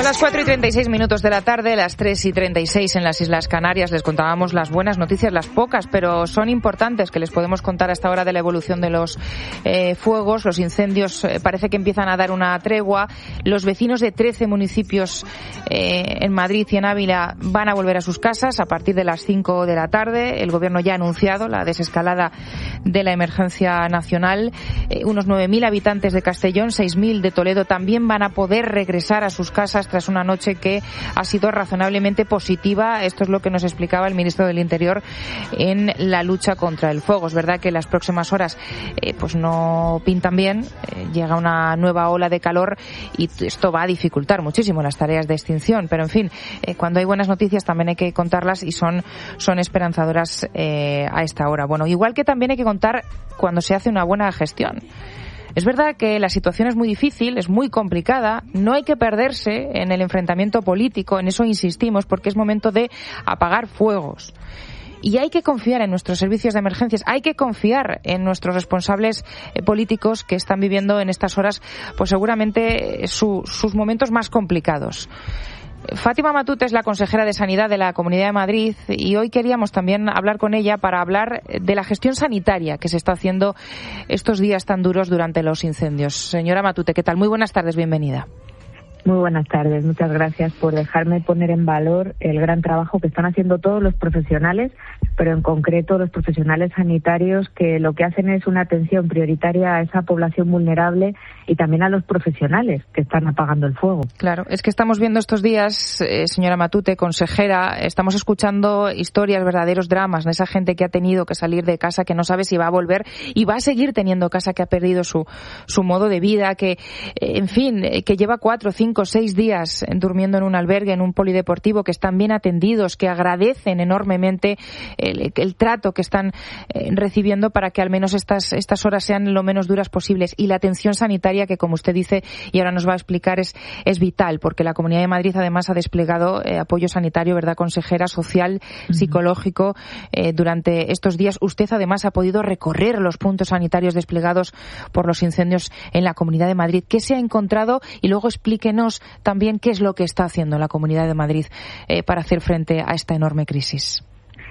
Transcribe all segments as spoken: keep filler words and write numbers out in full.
las cuatro y treinta y seis minutos de la tarde, las tres y treinta y seis en las Islas Canarias. Les contábamos las buenas noticias, las pocas, pero son importantes, que les podemos contar a esta hora de la evolución de los eh, fuegos. Los incendios eh, parece que empiezan a dar una tregua. Los vecinos de trece municipios eh, en Madrid y en Ávila van a volver a sus casas a partir de las cinco de la tarde. El Gobierno ya ha anunciado la desescalada de la emergencia nacional. Eh, unos nueve mil habitantes de Castellón, seis mil de Toledo también van a poder regresar a sus casas tras una noche que ha sido razonablemente positiva. Esto es lo que nos explicaba el ministro del Interior en la lucha contra el fuego. Es verdad que las próximas horas eh, pues no pintan bien. Eh, llega una nueva ola de calor y esto va a dificultar muchísimo las tareas de extinción. Pero, en fin, eh, cuando hay buenas noticias también hay que contarlas y son, son esperanzadoras eh, a esta hora. Bueno, igual que también hay que contar cuando se hace una buena gestión. Es verdad que la situación es muy difícil, es muy complicada, no hay que perderse en el enfrentamiento político, en eso insistimos, porque es momento de apagar fuegos. Y hay que confiar en nuestros servicios de emergencias, hay que confiar en nuestros responsables eh, políticos que están viviendo en estas horas, pues seguramente su, sus momentos más complicados. Fátima Matute es la consejera de Sanidad de la Comunidad de Madrid y hoy queríamos también hablar con ella para hablar de la gestión sanitaria que se está haciendo estos días tan duros durante los incendios. Señora Matute, ¿qué tal? Muy buenas tardes, bienvenida. Muy buenas tardes, muchas gracias por dejarme poner en valor el gran trabajo que están haciendo todos los profesionales, pero en concreto los profesionales sanitarios que lo que hacen es una atención prioritaria a esa población vulnerable y también a los profesionales que están apagando el fuego. Claro, es que estamos viendo estos días, eh, señora Matute, consejera, estamos escuchando historias, verdaderos dramas de esa gente que ha tenido que salir de casa, que no sabe si va a volver y va a seguir teniendo casa, que ha perdido su, su modo de vida, que, eh, en fin, eh, que lleva cuatro, cinco, seis días durmiendo en un albergue, en un polideportivo, que están bien atendidos, que agradecen enormemente el, el trato que están eh, recibiendo para que al menos estas, estas horas sean lo menos duras posibles. Y la atención sanitaria, que como usted dice y ahora nos va a explicar, es, es vital, porque la Comunidad de Madrid además ha desplegado eh, apoyo sanitario, ¿verdad, consejera? Social, uh-huh. psicológico, eh, durante estos días. Usted además ha podido recorrer los puntos sanitarios desplegados por los incendios en la Comunidad de Madrid. ¿Qué se ha encontrado? Y luego explíquenos también qué es lo que está haciendo la Comunidad de Madrid eh, para hacer frente a esta enorme crisis.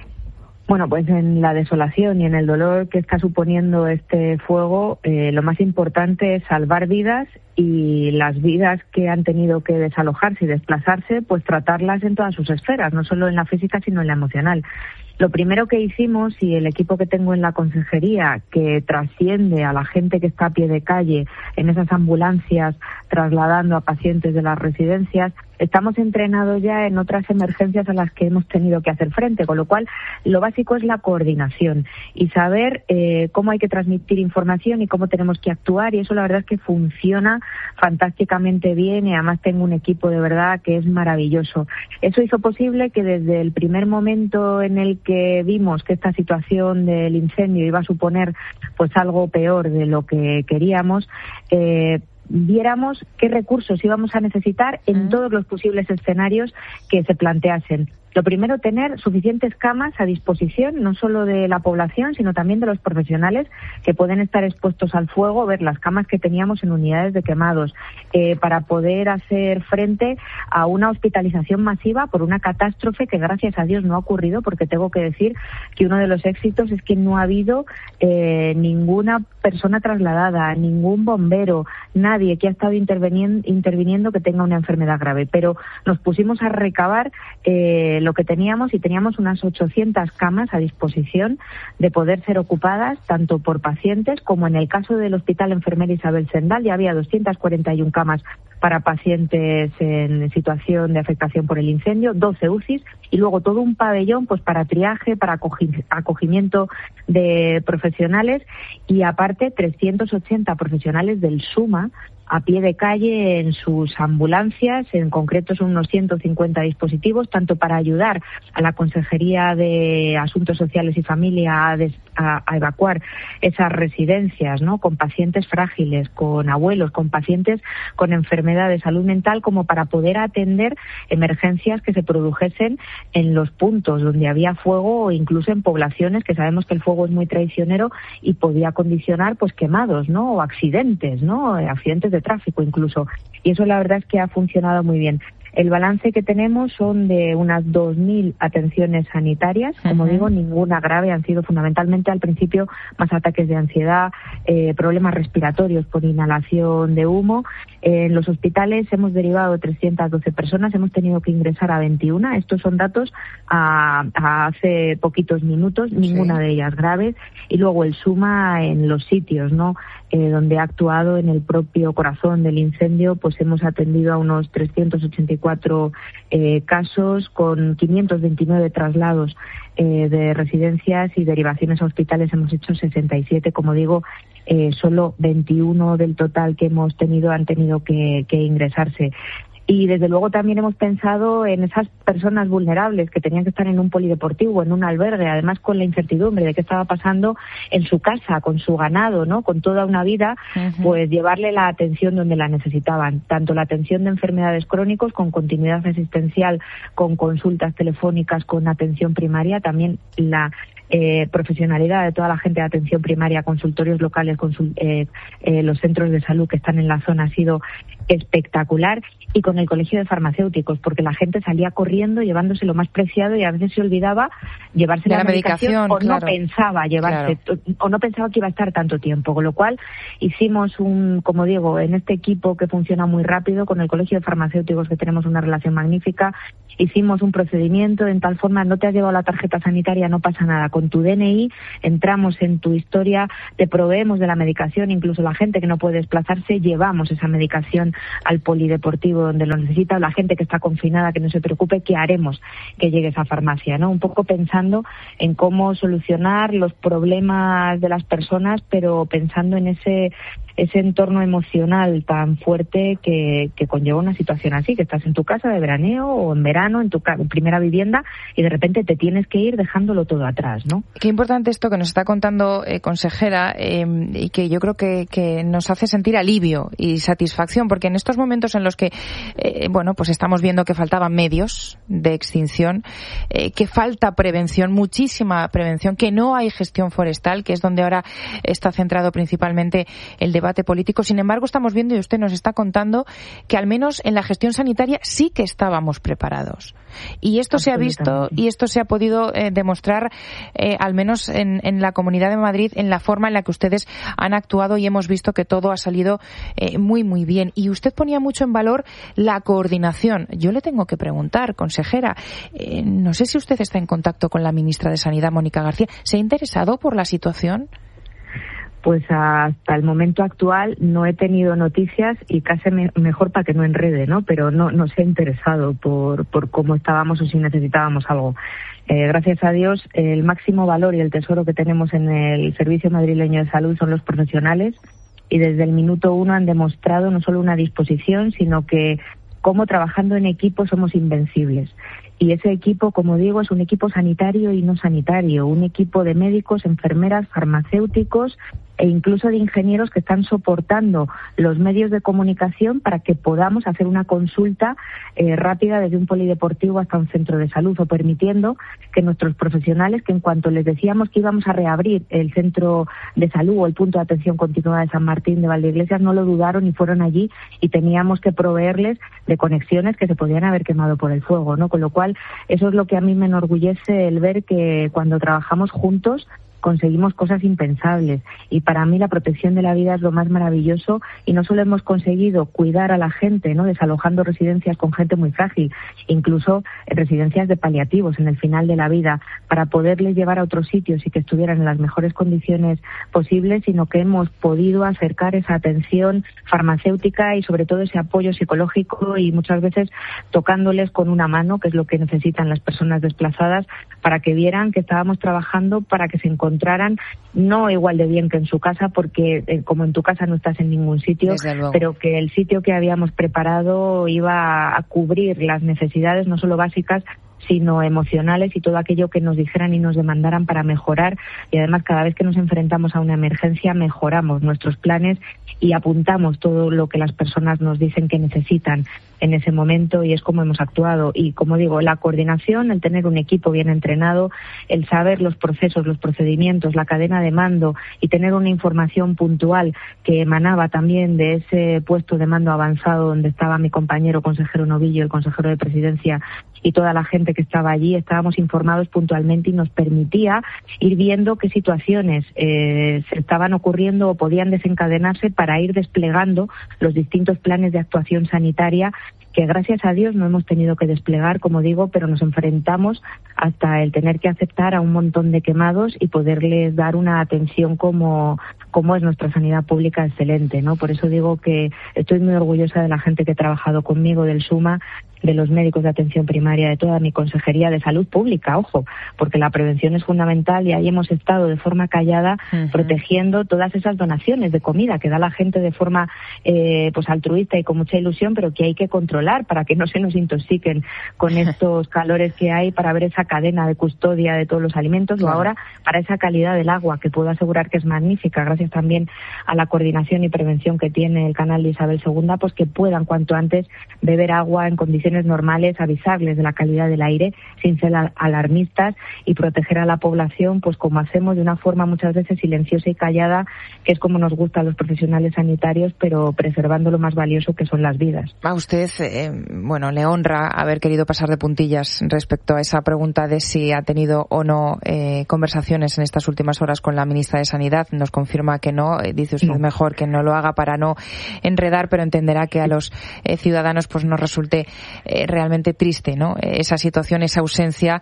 Bueno, pues en la desolación y en el dolor que está suponiendo este fuego, eh, lo más importante es salvar vidas y las vidas que han tenido que desalojarse y desplazarse, pues tratarlas en todas sus esferas, no solo en la física, sino en la emocional. Lo primero que hicimos, y el equipo que tengo en la consejería, que trasciende a la gente que está a pie de calle en esas ambulancias trasladando a pacientes de las residencias, estamos entrenados ya en otras emergencias a las que hemos tenido que hacer frente, con lo cual lo básico es la coordinación y saber eh, cómo hay que transmitir información y cómo tenemos que actuar, y eso la verdad es que funciona fantásticamente bien y además tengo un equipo de verdad que es maravilloso. Eso hizo posible que desde el primer momento en el que vimos que esta situación del incendio iba a suponer pues algo peor de lo que queríamos, eh, viéramos qué recursos íbamos a necesitar en todos los posibles escenarios que se planteasen. Lo primero, tener suficientes camas a disposición, no solo de la población, sino también de los profesionales que pueden estar expuestos al fuego, ver las camas que teníamos en unidades de quemados, eh, para poder hacer frente a una hospitalización masiva por una catástrofe que gracias a Dios no ha ocurrido, porque tengo que decir que uno de los éxitos es que no ha habido eh, ninguna persona trasladada, ningún bombero, nadie que ha estado interviniendo, interviniendo que tenga una enfermedad grave. Pero nos pusimos a recabar eh, lo que teníamos y teníamos unas ochocientas camas a disposición de poder ser ocupadas tanto por pacientes como en el caso del Hospital Enfermera Isabel Sendal ya había doscientas cuarenta y una camas para pacientes en situación de afectación por el incendio, doce U C Is y luego todo un pabellón pues para triaje, para acogimiento de profesionales y aparte trescientos ochenta profesionales del SUMA a pie de calle en sus ambulancias, en concreto son unos ciento cincuenta dispositivos, tanto para ayudar a la Consejería de Asuntos Sociales y Familia a, des, a, a evacuar esas residencias, ¿no?, con pacientes frágiles, con abuelos, con pacientes con enfermedad de salud mental, como para poder atender emergencias que se produjesen en los puntos donde había fuego o incluso en poblaciones que sabemos que el fuego es muy traicionero y podía condicionar pues quemados, ¿no?, o accidentes, ¿no?, accidentes de tráfico incluso. Y eso la verdad es que ha funcionado muy bien. El balance que tenemos son de unas dos mil atenciones sanitarias, como uh-huh. digo, ninguna grave, han sido fundamentalmente al principio más ataques de ansiedad, eh, problemas respiratorios por inhalación de humo. Eh, en los hospitales hemos derivado trescientas doce personas, hemos tenido que ingresar a veintiuna. Estos son datos a, a hace poquitos minutos, ninguna sí. de ellas graves. Y luego el suma en los sitios, ¿no? Eh, donde ha actuado en el propio corazón del incendio, pues hemos atendido a unos trescientos ochenta y cuatro eh, casos con quinientos veintinueve traslados eh, de residencias y derivaciones a hospitales. Hemos hecho sesenta y siete, como digo, eh, solo veintiuno del total que hemos tenido han tenido que, que ingresarse. Y desde luego también hemos pensado en esas personas vulnerables que tenían que estar en un polideportivo, en un albergue, además con la incertidumbre de qué estaba pasando en su casa, con su ganado, ¿no? Con toda una vida, uh-huh. pues llevarle la atención donde la necesitaban, tanto la atención de enfermedades crónicas con continuidad asistencial, con consultas telefónicas, con atención primaria, también la Eh, profesionalidad de toda la gente de atención primaria, consultorios locales, consul- eh, eh, los centros de salud que están en la zona ha sido espectacular, y con el colegio de farmacéuticos, porque la gente salía corriendo llevándose lo más preciado y a veces se olvidaba llevarse la, la medicación, medicación o claro. no pensaba llevarse claro. o no pensaba que iba a estar tanto tiempo, con lo cual hicimos un, como digo, en este equipo que funciona muy rápido, con el colegio de farmacéuticos que tenemos una relación magnífica, hicimos un procedimiento en tal forma: no te has llevado la tarjeta sanitaria, no pasa nada, con tu D N I entramos en tu historia, te proveemos de la medicación, incluso la gente que no puede desplazarse, llevamos esa medicación al polideportivo donde lo necesita, o la gente que está confinada, que no se preocupe, que haremos que llegue esa farmacia, ¿no? Un poco pensando en cómo solucionar los problemas de las personas, pero pensando en ese ese entorno emocional tan fuerte que, que conlleva una situación así, que estás en tu casa de veraneo o en verano, en tu ca- primera vivienda, y de repente te tienes que ir dejándolo todo atrás, ¿no? Qué importante esto que nos está contando, eh, consejera, eh, y que yo creo que, que nos hace sentir alivio y satisfacción, porque en estos momentos en los que, eh, bueno, pues estamos viendo que faltaban medios de extinción, eh, que falta prevención, muchísima prevención, que no hay gestión forestal, que es donde ahora está centrado principalmente el debate político. Sin embargo, estamos viendo, y usted nos está contando, que al menos en la gestión sanitaria sí que estábamos preparados. Y esto se ha visto y esto se ha podido eh, demostrar, eh, al menos en, en la Comunidad de Madrid, en la forma en la que ustedes han actuado, y hemos visto que todo ha salido eh, muy, muy bien. Y usted ponía mucho en valor la coordinación. Yo le tengo que preguntar, consejera, eh, no sé si usted está en contacto con la ministra de Sanidad, Mónica García. ¿Se ha interesado por la situación? Pues hasta el momento actual no he tenido noticias, y casi me, mejor para que no enrede, ¿no? Pero no, no se ha interesado por, por cómo estábamos o si necesitábamos algo. Eh, gracias a Dios, el máximo valor y el tesoro que tenemos en el Servicio Madrileño de Salud son los profesionales, y desde el minuto uno han demostrado no solo una disposición, sino que cómo trabajando en equipo somos invencibles. Y ese equipo, como digo, es un equipo sanitario y no sanitario, un equipo de médicos, enfermeras, farmacéuticos e incluso de ingenieros que están soportando los medios de comunicación para que podamos hacer una consulta eh, rápida desde un polideportivo hasta un centro de salud, o permitiendo que nuestros profesionales, que en cuanto les decíamos que íbamos a reabrir el centro de salud o el punto de atención continuada de San Martín de Valdeiglesias, no lo dudaron y fueron allí, y teníamos que proveerles de conexiones que se podían haber quemado por el fuego, ¿no? Con lo cual, eso es lo que a mí me enorgullece, el ver que cuando trabajamos juntos conseguimos cosas impensables, y para mí la protección de la vida es lo más maravilloso, y no solo hemos conseguido cuidar a la gente, ¿no?, desalojando residencias con gente muy frágil, incluso residencias de paliativos en el final de la vida, para poderles llevar a otros sitios y que estuvieran en las mejores condiciones posibles, sino que hemos podido acercar esa atención farmacéutica y sobre todo ese apoyo psicológico, y muchas veces tocándoles con una mano, que es lo que necesitan las personas desplazadas, para que vieran que estábamos trabajando para que se encontraran no igual de bien que en su casa, porque eh, como en tu casa no estás en ningún sitio, pero que el sitio que habíamos preparado iba a cubrir las necesidades no solo básicas, sino emocionales y todo aquello que nos dijeran y nos demandaran para mejorar. Y además, cada vez que nos enfrentamos a una emergencia, mejoramos nuestros planes y apuntamos todo lo que las personas nos dicen que necesitan en ese momento, y es como hemos actuado. Y como digo, la coordinación, el tener un equipo bien entrenado, el saber los procesos, los procedimientos, la cadena de mando y tener una información puntual que emanaba también de ese puesto de mando avanzado donde estaba mi compañero consejero Novillo, el consejero de Presidencia, y toda la gente que estaba allí, estábamos informados puntualmente y nos permitía ir viendo qué situaciones eh, se estaban ocurriendo o podían desencadenarse para ir desplegando los distintos planes de actuación sanitaria que gracias a Dios no hemos tenido que desplegar, como digo, pero nos enfrentamos hasta el tener que aceptar a un montón de quemados y poderles dar una atención como, como es nuestra sanidad pública excelente, ¿no? Por eso digo que estoy muy orgullosa de la gente que ha trabajado conmigo, del SUMA, de los médicos de atención primaria, de toda mi consejería de salud pública, ojo, porque la prevención es fundamental y ahí hemos estado de forma callada uh-huh. protegiendo todas esas donaciones de comida que da la gente de forma eh, pues altruista y con mucha ilusión, pero que hay que controlar para que no se nos intoxiquen con estos calores que hay, para ver esa cadena de custodia de todos los alimentos, claro. o ahora para esa calidad del agua, que puedo asegurar que es magnífica, gracias también a la coordinación y prevención que tiene el canal de Isabel segunda, pues que puedan cuanto antes beber agua en condiciones normales, avisarles de la calidad del aire sin ser alarmistas y proteger a la población, pues como hacemos de una forma muchas veces silenciosa y callada, que es como nos gusta a los profesionales sanitarios, pero preservando lo más valioso que son las vidas. A usted, eh, bueno, le honra haber querido pasar de puntillas respecto a esa pregunta de si ha tenido o no eh, conversaciones en estas últimas horas con la ministra de Sanidad. Nos confirma que no, eh, dice usted no. mejor que no lo haga para no enredar, pero entenderá que a los eh, ciudadanos pues nos resulte Eh, realmente triste, ¿no? Esa situación, esa ausencia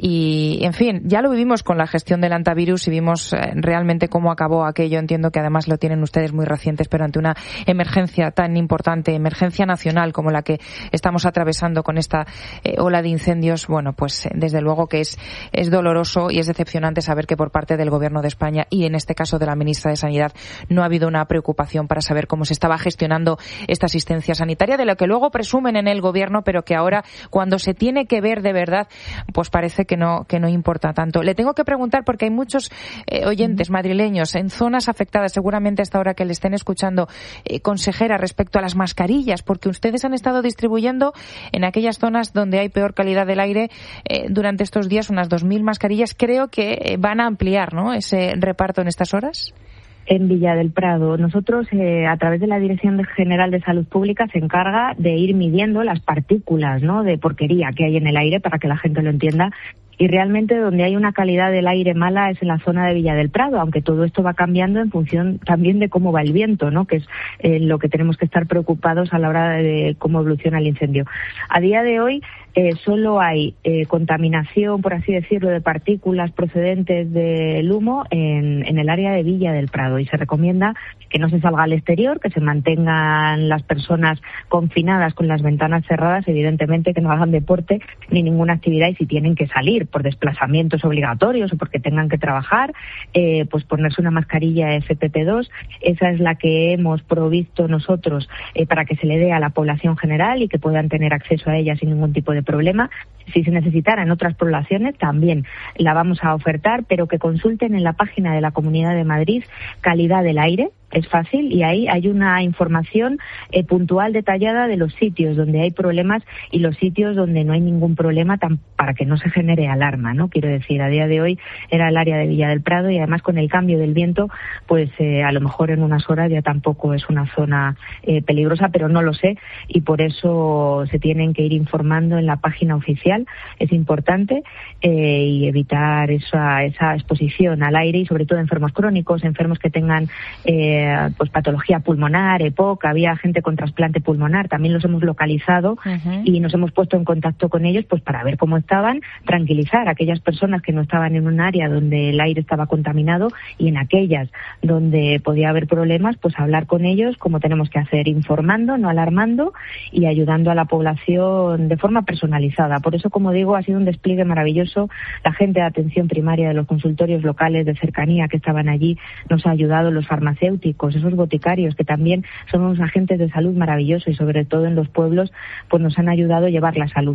y, en fin, ya lo vivimos con la gestión del antivirus y vimos eh, realmente cómo acabó aquello. Entiendo que además lo tienen ustedes muy recientes, pero ante una emergencia tan importante, emergencia nacional como la que estamos atravesando con esta eh, ola de incendios, bueno, pues eh, desde luego que es, es doloroso y es decepcionante saber que por parte del Gobierno de España y en este caso de la ministra de Sanidad no ha habido una preocupación para saber cómo se estaba gestionando esta asistencia sanitaria, de lo que luego presumen en el Gobierno, pero que ahora, cuando se tiene que ver de verdad, pues parece que no que no importa tanto. Le tengo que preguntar, porque hay muchos eh, oyentes madrileños en zonas afectadas, seguramente hasta ahora que le estén escuchando, eh, consejera, respecto a las mascarillas, porque ustedes han estado distribuyendo en aquellas zonas donde hay peor calidad del aire eh, durante estos días unas dos mil mascarillas. Creo que eh, van a ampliar, ¿no?, ese reparto en estas horas. En Villa del Prado. Nosotros, eh, a través de la Dirección General de Salud Pública, se encarga de ir midiendo las partículas, ¿no?, de porquería que hay en el aire, para que la gente lo entienda. Y realmente donde hay una calidad del aire mala es en la zona de Villa del Prado, aunque todo esto va cambiando en función también de cómo va el viento, ¿no?, que es eh, lo que tenemos que estar preocupados a la hora de cómo evoluciona el incendio. A día de hoy eh, solo hay eh, contaminación, por así decirlo, de partículas procedentes del humo en, en el área de Villa del Prado, y se recomienda que no se salga al exterior, que se mantengan las personas confinadas con las ventanas cerradas, evidentemente que no hagan deporte ni ninguna actividad, y si tienen que salir por desplazamientos obligatorios o porque tengan que trabajar, eh, pues ponerse una mascarilla F P P dos. Esa es la que hemos provisto nosotros eh, para que se le dé a la población general y que puedan tener acceso a ella sin ningún tipo de problema. Si se necesitara en otras poblaciones también la vamos a ofertar, pero que consulten en la página de la Comunidad de Madrid Calidad del Aire. Es fácil y ahí hay una información eh, puntual, detallada de los sitios donde hay problemas y los sitios donde no hay ningún problema, tan, para que no se genere alarma, ¿no? Quiero decir, a día de hoy era el área de Villa del Prado, y además con el cambio del viento, pues eh, a lo mejor en unas horas ya tampoco es una zona eh, peligrosa, pero no lo sé, y por eso se tienen que ir informando en la página oficial. Es importante eh, y evitar esa, esa exposición al aire, y sobre todo enfermos crónicos, enfermos que tengan eh, pues patología pulmonar, E P O C, había gente con trasplante pulmonar, también los hemos localizado uh-huh. y nos hemos puesto en contacto con ellos pues para ver cómo estaban, tranquilizar a aquellas personas que no estaban en un área donde el aire estaba contaminado, y en aquellas donde podía haber problemas, pues hablar con ellos como tenemos que hacer, informando, no alarmando, y ayudando a la población de forma personalizada. Por eso, como digo, ha sido un despliegue maravilloso. La gente de atención primaria de los consultorios locales de cercanía que estaban allí nos ha ayudado, los farmacéuticos, esos boticarios que también son unos agentes de salud maravillosos, y sobre todo en los pueblos pues nos han ayudado a llevar la salud.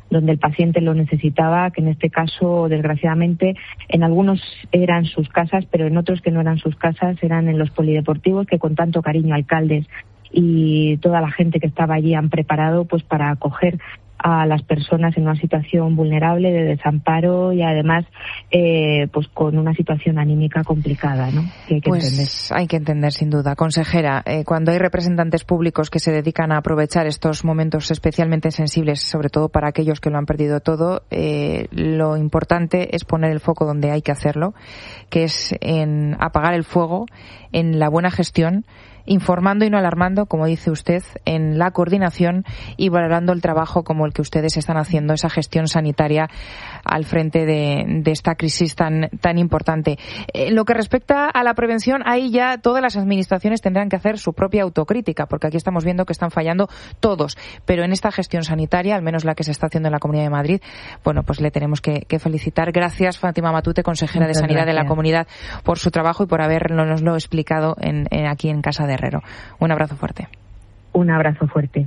donde el paciente lo necesitaba, que en este caso, desgraciadamente, en algunos eran sus casas, pero en otros que no eran sus casas, eran en los polideportivos que con tanto cariño alcaldes y toda la gente que estaba allí han preparado pues para acoger a las personas en una situación vulnerable de desamparo y además eh, pues con una situación anímica complicada, ¿no? Que hay que pues entender. Hay que entender, sin duda. Consejera, eh, cuando hay representantes públicos que se dedican a aprovechar estos momentos especialmente sensibles, sobre todo para aquellos que lo han perdido todo, eh, lo importante es poner el foco donde hay que hacerlo, que es en apagar el fuego, en la buena gestión, informando y no alarmando, como dice usted, en la coordinación y valorando el trabajo como el que ustedes están haciendo, esa gestión sanitaria al frente de, de esta crisis tan, tan importante. En lo que respecta a la prevención, ahí ya todas las administraciones tendrán que hacer su propia autocrítica, porque aquí estamos viendo que están fallando todos. Pero en esta gestión sanitaria, al menos la que se está haciendo en la Comunidad de Madrid, bueno, pues le tenemos que, que felicitar. Gracias, Fátima Matute, consejera Muchas de Sanidad gracias. de la Comunidad, por su trabajo y por habernoslo explicado en, en, aquí en Casa de Herrero. Un abrazo fuerte. Un abrazo fuerte.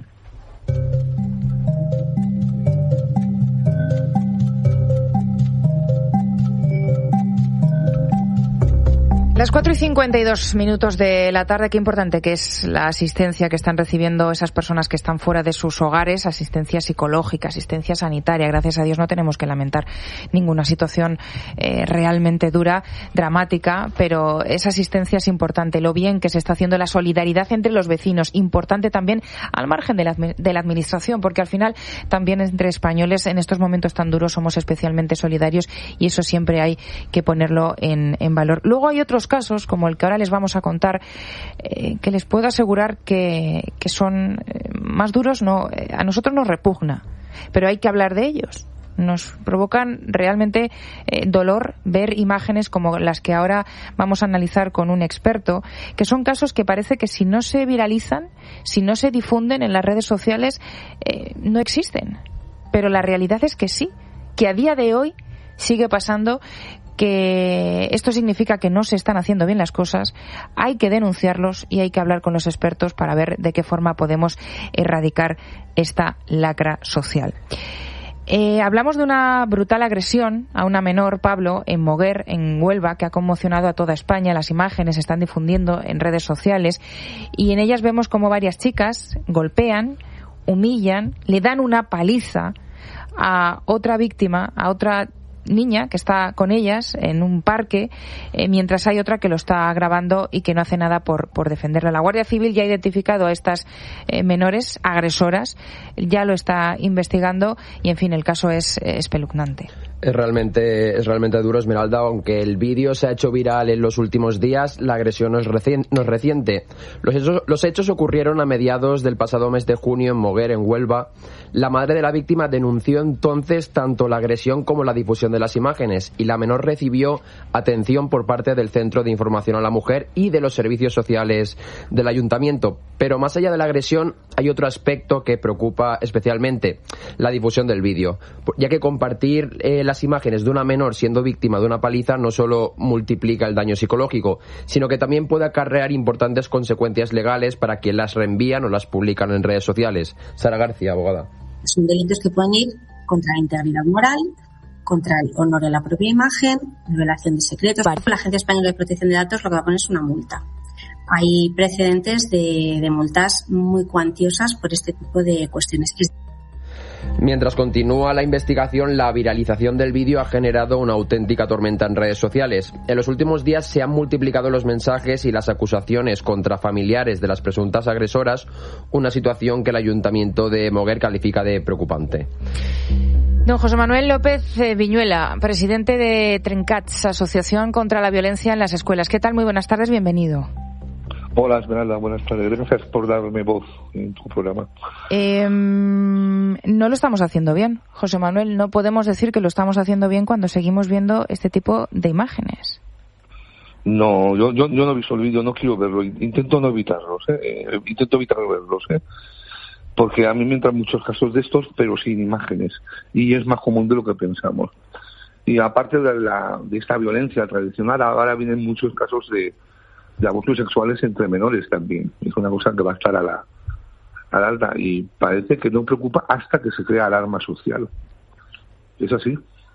Las cuatro y cincuenta y dos minutos de la tarde, qué importante que es la asistencia que están recibiendo esas personas que están fuera de sus hogares, asistencia psicológica, asistencia sanitaria. Gracias a Dios no tenemos que lamentar ninguna situación eh, realmente dura, dramática, pero esa asistencia es importante. Lo bien que se está haciendo, la solidaridad entre los vecinos, importante también al margen de la, de la administración, porque al final también entre españoles en estos momentos tan duros somos especialmente solidarios y eso siempre hay que ponerlo en, en valor. Luego hay otros casos, como el que ahora les vamos a contar, eh, que les puedo asegurar que, que son eh, más duros. No, eh, a nosotros nos repugna, pero hay que hablar de ellos. Nos provocan realmente eh, dolor ver imágenes como las que ahora vamos a analizar con un experto, que son casos que parece que si no se viralizan, si no se difunden en las redes sociales, eh, no existen. Pero la realidad es que sí, que a día de hoy sigue pasando, que esto significa que no se están haciendo bien las cosas, hay que denunciarlos y hay que hablar con los expertos para ver de qué forma podemos erradicar esta lacra social. Eh, hablamos de una brutal agresión a una menor, Pablo, en Moguer, en Huelva, que ha conmocionado a toda España. Las imágenes se están difundiendo en redes sociales y en ellas vemos como varias chicas golpean, humillan, le dan una paliza a otra víctima, a otra niña que está con ellas en un parque, eh, mientras hay otra que lo está grabando y que no hace nada por, por defenderla. La Guardia Civil ya ha identificado a estas eh, menores agresoras, ya lo está investigando y, en fin, el caso es eh, espeluznante. Es realmente, es realmente duro, Esmeralda. Aunque el vídeo se ha hecho viral en los últimos días, la agresión no es, recien, no es reciente. Los hechos, los hechos ocurrieron a mediados del pasado mes de junio en Moguer, en Huelva. La madre de la víctima denunció entonces tanto la agresión como la difusión de las imágenes y la menor recibió atención por parte del Centro de Información a la Mujer y de los servicios sociales del Ayuntamiento. Pero más allá de la agresión hay otro aspecto que preocupa especialmente: la difusión del vídeo, ya que compartir eh, las imágenes de una menor siendo víctima de una paliza no solo multiplica el daño psicológico, sino que también puede acarrear importantes consecuencias legales para quien las reenvían o las publican en redes sociales. Sara García, abogada. Son delitos que pueden ir contra la integridad moral, contra el honor de la propia imagen, revelación de secretos. Vale. La Agencia Española de Protección de Datos lo que va a poner es una multa. Hay precedentes de, de multas muy cuantiosas por este tipo de cuestiones. Mientras continúa la investigación, la viralización del vídeo ha generado una auténtica tormenta en redes sociales. En los últimos días se han multiplicado los mensajes y las acusaciones contra familiares de las presuntas agresoras, una situación que el Ayuntamiento de Moguer califica de preocupante. Don José Manuel López Viñuela, presidente de Trencats, Asociación contra la Violencia en las Escuelas. ¿Qué tal? Muy buenas tardes, bienvenido. Hola, Esmeralda, buenas tardes. Gracias por darme voz en tu programa. Eh, no lo estamos haciendo bien, José Manuel. No podemos decir que lo estamos haciendo bien cuando seguimos viendo este tipo de imágenes. No, yo yo, yo no he visto el vídeo, no quiero verlo. Intento no evitarlos, ¿eh? Intento evitar verlos, ¿eh? Porque a mí me entran muchos casos de estos, pero sin imágenes. Y es más común de lo que pensamos. Y aparte de, la, de esta violencia tradicional, ahora vienen muchos casos de de abusos sexuales entre menores también. Es una cosa que va a estar a la alerta, y parece que no preocupa hasta que se crea alarma social. Es así.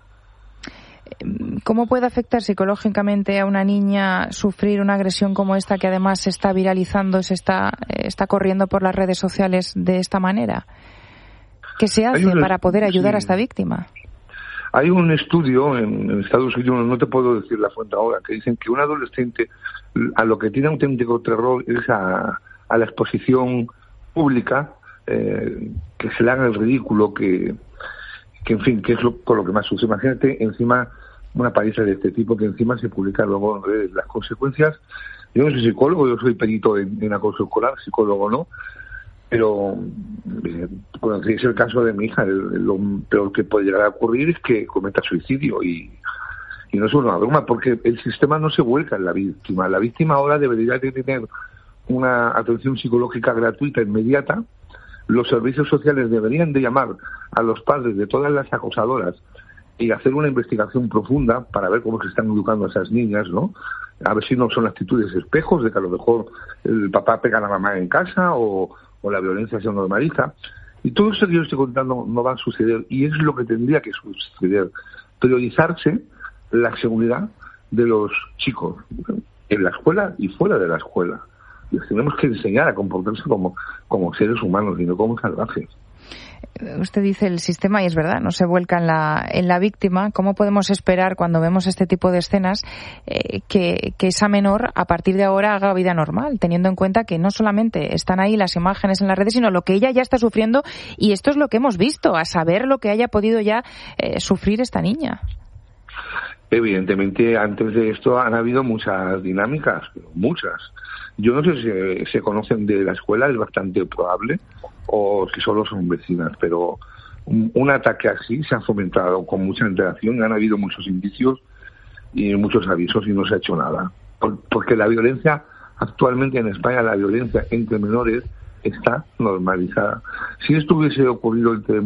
¿Cómo puede afectar psicológicamente a una niña sufrir una agresión como esta, que además se está viralizando, se está, está corriendo por las redes sociales de esta manera? ¿Qué se hace un, para poder ayudar sí. a esta víctima? Hay un estudio en, en Estados Unidos, no te puedo decir la fuente ahora, que dicen que un adolescente a lo que tiene auténtico terror es a, a la exposición pública, eh, que se le haga el ridículo, que, que en fin, que es lo, con lo que más sufre. Imagínate encima una paliza de este tipo que encima se publica luego en redes. Las consecuencias, yo no soy psicólogo, yo soy perito en, en acoso escolar, psicólogo no, pero eh, conocí el caso de mi hija. El, lo peor que puede llegar a ocurrir es que cometa suicidio, y, y no es una broma, porque el sistema no se vuelca en la víctima. La víctima ahora debería de tener una atención psicológica gratuita, inmediata. Los servicios sociales deberían de llamar a los padres de todas las acosadoras y hacer una investigación profunda para ver cómo se están educando a esas niñas, ¿no? A ver si no son actitudes espejos de que a lo mejor el papá pega a la mamá en casa, o, o la violencia se normaliza. Y todo esto que yo estoy contando no va a suceder, y es lo que tendría que suceder. Priorizarse la seguridad de los chicos en la escuela y fuera de la escuela. Les tenemos que enseñar a comportarse como, como seres humanos y no como salvajes. Usted dice el sistema, y es verdad, no se vuelca en la, en la víctima. ¿Cómo podemos esperar, cuando vemos este tipo de escenas, eh, que, que esa menor a partir de ahora haga vida normal, teniendo en cuenta que no solamente están ahí las imágenes en las redes, sino lo que ella ya está sufriendo? Y esto es lo que hemos visto, a saber lo que haya podido ya eh, sufrir esta niña. Evidentemente, antes de esto han habido muchas dinámicas, muchas. Yo no sé si se conocen de la escuela, es bastante probable, o si solo son vecinas, pero un, un ataque así se ha fomentado con mucha interacción, han habido muchos indicios y muchos avisos y no se ha hecho nada. Por, porque la violencia, actualmente en España, la violencia entre menores está normalizada. Si esto hubiese ocurrido entre